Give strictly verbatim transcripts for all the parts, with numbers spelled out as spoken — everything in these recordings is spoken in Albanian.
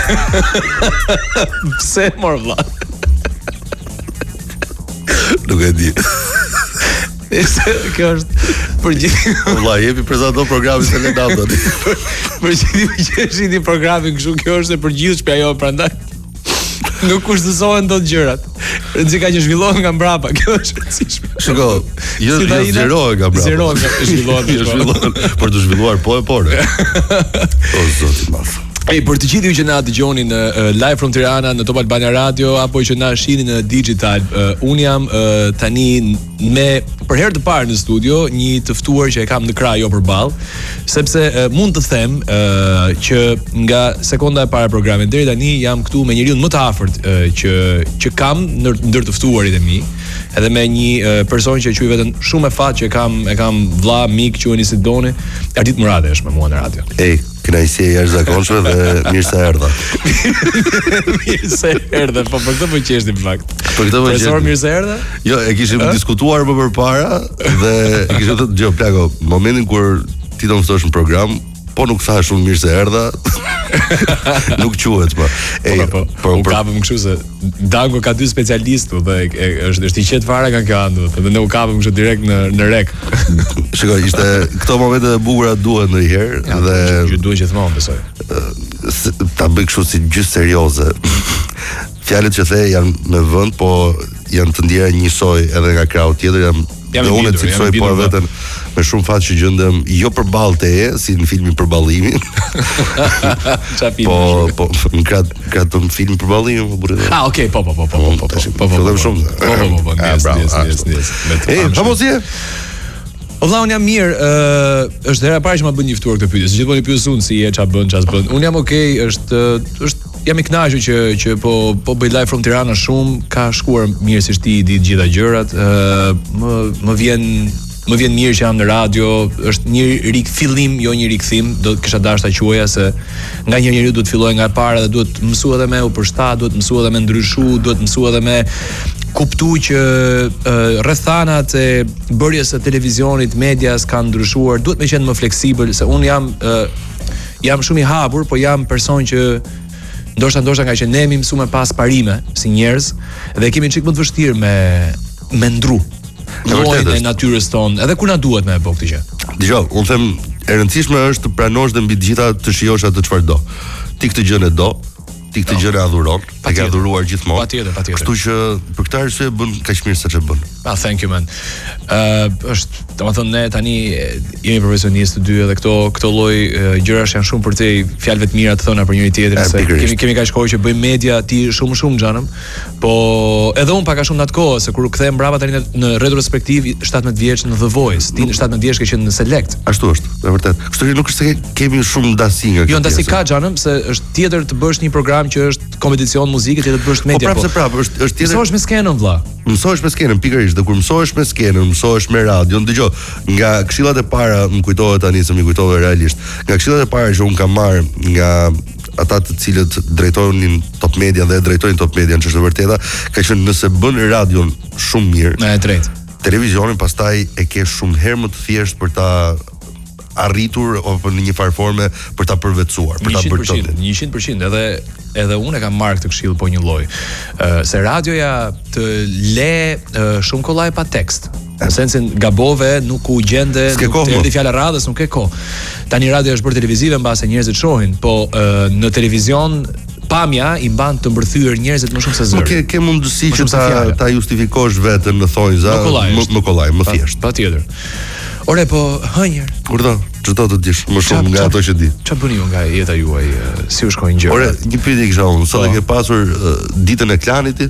Pse mor vlla? Nuk e di. Kjo është përgjithë. Valla, jepi prezanton programin se le dam tani. Përgjithë që është një programin kështu, kjo është e përgjithshme ajo, prandaj nuk kushtësohen dot gjërat. Rëndësi ka që zhvillohen nga mbrapa, kjo është rëndësishme. Shiko, jo jo zerohen nga mbrapa. Zerohen nga zhvillohen, zhvillohen për të zhvilluar po e por. O zoti i madh. Ej, për të gjithë ju që na dëgjoni në uh, Live from Tirana në Top Albania Radio apo që na shihni në digital, uh, un jam uh, tani me për herë të parë në studio një të ftuar që e kam në krah jo përballë, sepse uh, mund të them uh, që nga sekonda e parë e programit deri tani jam këtu me njeriu më të afërt uh, që që kam ndër, ndër të ftuarit e mi, edhe me një uh, person që quaj veten shumë e fat që kam e kam vlla mik quheni Sidoni, Ardit Murade është me mua në radio. Ej, kënaqësi e jashtëzakonshme dhe mirë se erdha. Mirë se erdha, po për këtë po qeshni në fakt. Për këtë po qeshni. Mirë se erdha? Jo, e kishim uh? diskutuar më përpara dhe e kishim thënë, "Gjo plako, momentin kur ti do më ftosh në program, po nuk thash shumë mirë se erdha." Nuk quhet po. Ej, po, po, po, u kapëm kështu se Dango ka dy specialistë dhe e, e, është është i qetë fare nga kjo anë, dhe ne u kapëm kështu direkt në në rek. Shikoj, ishte këto momente e bukura duhet ndonjëherë ja, dhe ju duhet gjithmonë besoj. Ta bëj kështu si gjysmë serioze. Fjalët që the janë në vend, po janë të ndjera njësoj edhe nga krau tjetër, janë dhe unë e cilësoj po veten me shumë fat që gjendem jo përballë teje, si në filmin Përballimi. po, po, në krah krah të filmin Përballimi, po burrë. Ah, okay, po, po, po, po, po, po, po, fillojmë shumë. Po, po, po, po, nes, nes, nes, nes. Ej, vamos je. O vlla, un jam mirë, ë është hera e parë që ma bën një ftuar këtë pyetje. Gjithmonë i pyes unë si je, ç'a bën, ç'a s'bën. Un jam okay, është është jam i kënaqur që që po po bëj Live from Tirana shumë, ka shkuar mirë si ti di të gjitha gjërat. ë më më vjen më vjen mirë që jam në radio, është një rikthillim, jo një rikthim, do të kisha dashur ta quaja se nga një njeriu duhet fillojë nga e para dhe duhet mësua edhe me u përshtat, duhet mësua edhe me ndryshu, duhet mësua edhe me kuptu që uh, rrethanat e bërjes së televizionit, medias kanë ndryshuar, duhet me qenë më fleksibël, se un jam uh, jam shumë i hapur, po jam person që ndoshta ndoshta nga që ne jemi mësuar pas parime si njerëz dhe kemi çik më të vështirë me me ndru. Lojën e natyrës tonë, edhe kur na duhet me e bëj këtë gjë. Dgjoj, unë them e rëndësishme është të pranosh dhe mbi të gjitha të shijosh atë çfarë do. Ti këtë gjë e do, ti këtë gjë e adhuron, e ke adhuruar gjithmonë. Patjetër, patjetër. Kështu që për këtë arsye bën kaq mirë sa ç'e bën. Ah, thank you man. Ë uh, është, domethënë ne tani jemi profesionistë të dy edhe këto këto lloj uh, gjërash janë shumë për te fjalëve të mira të thëna për njëri tjetrin, se kemi kemi kaq kohë që bëjmë media, ti shumë shumë xhanëm, po edhe un pak a shumë në atë kohë, se kur u kthem mbrapa tani në retrospektiv shtatëmbëdhjetë vjeç në The Voice, ti në shtatëmbëdhjetë vjeç ke qenë në Select. Ashtu është, është vërtet. Kështu që nuk është se kemi shumë ndasi nga kjo. Jo, ndasi ka xhanëm, se është tjetër të bësh një program që është kompeticion muzike, tjetër të bësh media. Po prapë se prapë, është është tjetër. Mësohesh me skenën vlla. Mësohesh me skenën pikërisht, dhe kur mësohesh me skenën, mësohesh me radion. Dgjoj, nga këshillat e para më kujtohet tani se më kujtove realisht. Nga këshillat e para që un kam marr nga ata të cilët drejtonin Top Media dhe drejtojnë Top Media, që është e vërteta, ka qenë nëse bën radion shumë mirë. Me drejt. Televizionin pastaj e ke shumë herë më të thjesht për ta arritur apo në një farë forme për ta përvetësuar, për ta bërë të njëqind përqind, edhe edhe unë e kam marrë këtë këshill po një lloj. Ë uh, se radioja të le uh, shumë kollaj pa tekst. Në sensin gabove, nuk u gjende, nuk të erdhi fjala radhës, nuk ke kohë. Tani radio është bërë televizive mbase njerëzit shohin, po uh, në televizion pamja i mban të mbërthyer njerëzit më shumë se zëri. Ke ke mundësi që ta ta justifikosh veten në thonjza, më kollaj, më thjesht. Patjetër. Ore, po hënjer. Kurdo, çdo të dish më shumë nga ato që di. Ç'a bëni ju nga jeta juaj? Si u shkojnë gjërat? Ore, një pyetje kisha unë, sot e ke pasur uh, ditën e Klanit?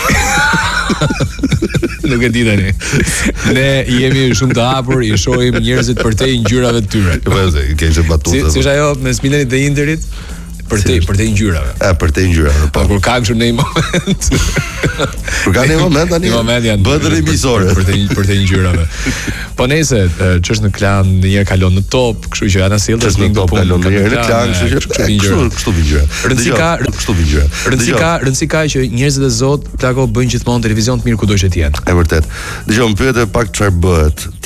Nuk e di tani. Ne jemi shumë të hapur, i shohim njerëzit përtej ngjyrave të tyre. Po, ke që batuta. Si është ajo mes Milenit dhe Interit? Përtej, përtej ngjyrave. E, përtej ngjyrave. Po kur ka kështu në një moment. Kur ka në një moment tani. Në moment janë bëhet remisore. Përtej, përtej ngjyrave. Po nëse ç'është në Klan, ndonjëherë kalon në top, kështu që ana sillte në top kalon ndonjëherë në Klan, kështu që kështu kështu vijë. Rëndësi ka, kështu vijë. Rëndësi ka, rëndësi ka që njerëzit e Zot plako bëjnë gjithmonë televizion të mirë kudo që të jenë. Është vërtet. Dgjoj, më pyete pak çfarë bëhet.